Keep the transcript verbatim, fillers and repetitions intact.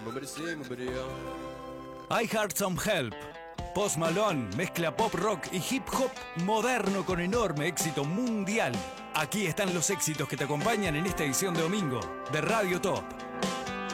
I Heart Some Help. Post Malone mezcla pop rock y hip hop moderno con enorme éxito mundial. Aquí están los éxitos que te acompañan en esta edición de domingo de Radio Top.